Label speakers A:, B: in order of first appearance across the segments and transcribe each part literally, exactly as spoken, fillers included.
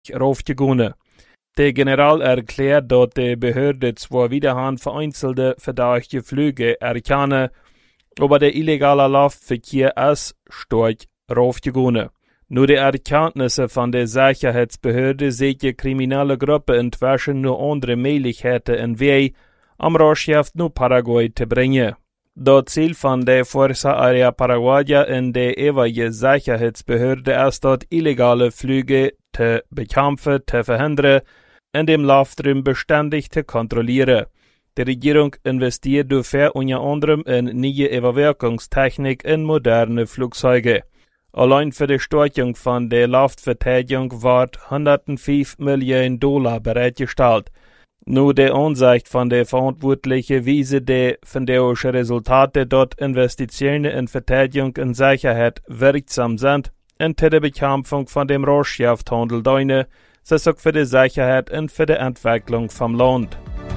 A: raufgegangen. Der General erklärt, dass die Behörde zwar wiederhand vereinzelte verdächtige Flüge erkennen, aber der illegale Luftverkehr ist stark raufgegangen. Nur die Erkenntnisse von der Sicherheitsbehörde sieht die kriminelle Gruppe inzwischen nur andere Möglichkeiten in Weg, am Rausschaft nur Paraguay zu bringen. Das Ziel von der Fuerza Aérea Paraguaya in der ewigen Sicherheitsbehörde ist, dort illegale Flüge zu bekämpfen, zu verhindern, in dem Luftraum beständig zu kontrollieren. Die Regierung investiert dafür unter anderem in neue Überwachungstechnik in moderne Flugzeuge. Allein für die Stärkung von der Luftverteidigung wird hundertfünf Millionen Dollar bereitgestellt. Nur der Ansicht von der Verantwortlichen weise die fantastische Resultate, dort Investitionen in Verteidigung und Sicherheit wirksam sind, und der Bekämpfung von dem Rausschafthandel deine, das auch für die Sicherheit und für die Entwicklung vom Land.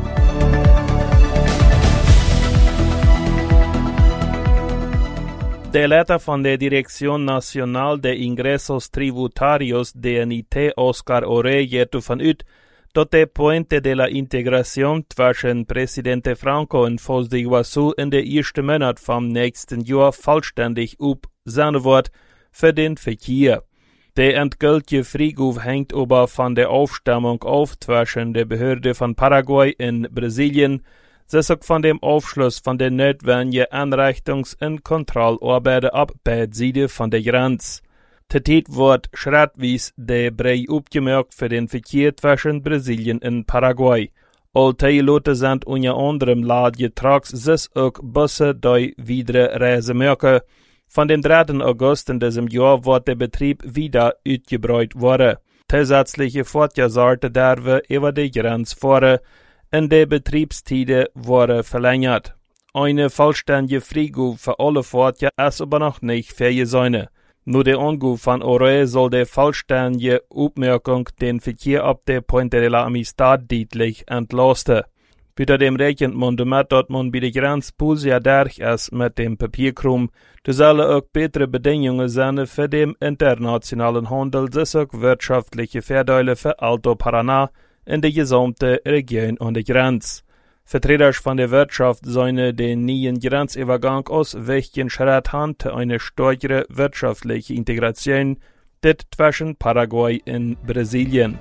A: Der Leiter von der Dirección Nacional de Ingresos Tributarios, D N I T, Oscar Orey, geht davon aus, dass der Puente de la Integración zwischen Presidente Franco und Foz de Iguazú in der ersten Monat vom nächsten Jahr vollständig up sein wird für den Verkehr. Der endgültige Friedhof hängt aber von der Aufstimmung auf zwischen der Behörde von Paraguay in Brasilien, das auch von dem Aufschluss von der notwendigen Anrichtungs- und Kontrollarbeiten ab beiden Seiten von der Grenze. Tätig wird schrittweise der Brei aufgemerkt für den Verkehr zwischen Brasilien und Paraguay. All Teillote sind unter anderem Ladgetrucks, das auch Busse, die wieder Reise machen. Von dem dritten August in diesem Jahr wird der Betrieb wieder ausgebreut worden. Zusätzliche Fortjahrsarten dürfen über die Grenze fahren, und die Betriebstiden wurden verlängert. Eine vollständige Friedhof für alle Fortjahre ist aber noch nicht fähig sein. Nur der Anruf von Orey soll der vollständige Aufmerkung den Verkehr ab der Puente de la Amistad deutlich entlasten. Bei dem rechnet man damit, dass man bei der Grenze Pulsia durch ist mit dem Papierkram. Das sollen auch bessere Bedingungen sein für den internationalen Handel, das auch wirtschaftliche Vorteile für Alto Paraná in der gesamten Region an der Grenze. Vertreter von der Wirtschaft sollen den neuen Grenzübergang aus wichtigen Schritt haben zu einer stärkeren wirtschaftlichen Integration zwischen Paraguay und Brasilien.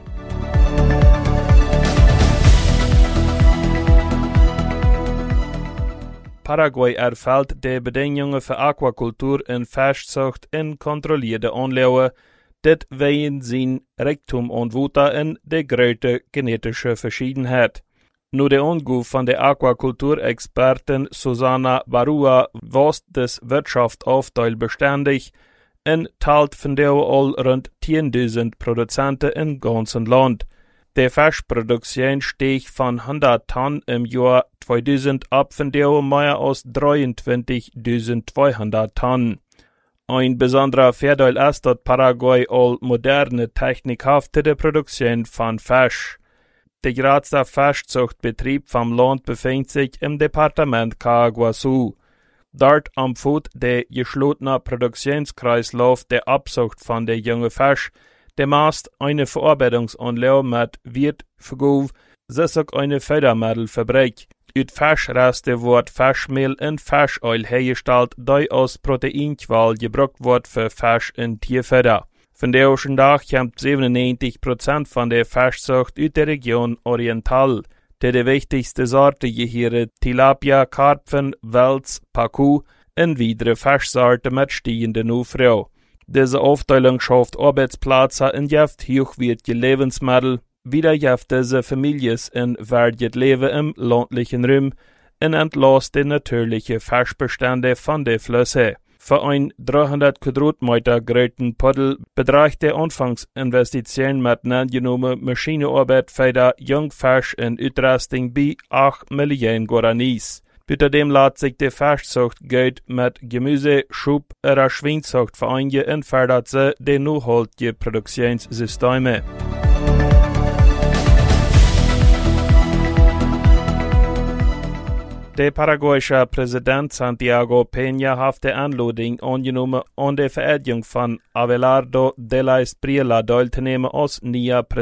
A: Paraguay erfüllt die Bedingungen für Aquakultur und Fischzucht in kontrollierte Anlagen, das wegen sein Reichtum und Wutter in der größten genetischen Verschiedenheit. Nur der Anruf von der Aquakulturexpertin Susana Barua was das Wirtschaftsaufteil beständig und teilt von der all rund zehntausend Produzenten im ganzen Land. Die Fischproduktion stieg von hundert Tonnen im Jahr zweitausend ab von der mehr als dreiundzwanzigtausendzweihundert Tonnen. Ein besonderer Vorteil ist, dass Paraguay all moderne Technik hat für die Produktion von Fisch. Der größte Fischzuchtbetrieb vom Land befindet sich im Departement Caguazú. Dort am Fuß der geschlossene Produktionskreislauf der Abzucht von der jungen Fisch, der meist eine Verarbeitungsanlage mit Wirtverkauf, das auch eine Futtermittelfabrik. Aus Fischreste wird Fischmehl und Fischöl hergestellt, die als Proteinquelle gebraucht wird für Fisch und Tierfutter. Von der heutigen Tag kommt siebenundneunzig Prozent von der Fischzucht aus der Region Oriental. Die, die wichtigste Sorte hier Tilapia, Karpfen, Wels, Pacu und weitere Fischsorten mit steigenden Aufruhr. Diese Aufteilung schafft Arbeitsplätze und gibt hochwertige Lebensmittel. Wieder gibt diese Familien ein wertes Leben im ländlichen Raum und entlässt die natürlichen Fischbestände von den Flüssen. Für ein dreihundert Quadratmeter großen Puddel beträgt der Anfangsinvestition mit angenommen Maschinenarbeit für die Jungfisch und Ausrüstung bei acht Millionen Guaranis. Bei dem lässt sich die Fischzucht Geld mit Gemüse, Schub oder Schweinszucht vereinigen und fördert sie die nachhaltigen Produktionssysteme. De Paraguayse president Santiago Peña haft de aanloeding ongenomen om de verediging van Abelardo de la Espriella deel te nemen als nieuwe